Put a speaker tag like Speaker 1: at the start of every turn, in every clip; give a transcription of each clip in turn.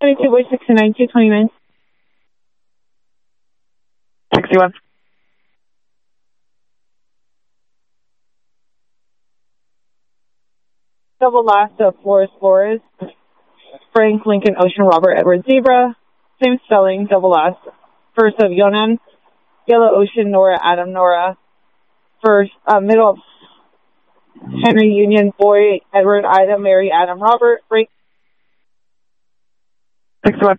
Speaker 1: 22 by 69, 229.
Speaker 2: 61.
Speaker 1: Double last of Flores, Frank, Lincoln, Ocean, Robert, Edward, Zebra. Same spelling, double last. First of Yonan, Yellow, Ocean, Nora, Adam, Nora. First, middle of Henry, Union, Boy, Edward, Ida, Mary, Adam, Robert, Frank.
Speaker 2: 61.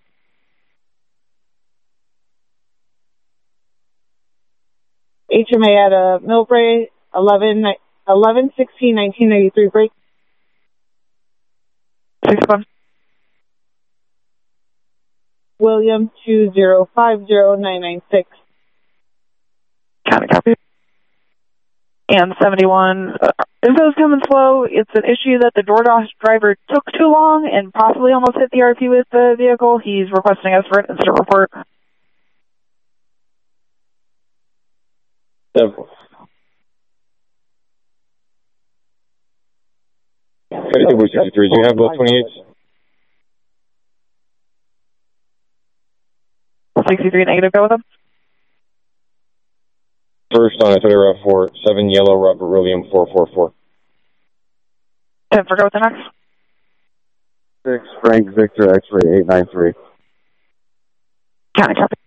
Speaker 1: HMA at Millbrae, 11/16/1993, break.
Speaker 2: 61.
Speaker 1: William 2050996.
Speaker 2: County copy. And 71. Info's coming slow. It's an issue that the DoorDash driver took too long and possibly almost hit the RP with the vehicle. He's requesting us for an incident report.
Speaker 3: 63. Do you have both 28s?
Speaker 2: 63 negative, go with them.
Speaker 3: First on Toyota RAV4, 7 Yellow, Robert William 444.
Speaker 2: 10 for go with the next.
Speaker 4: 6 Frank Victor X-ray 893.
Speaker 2: County copy.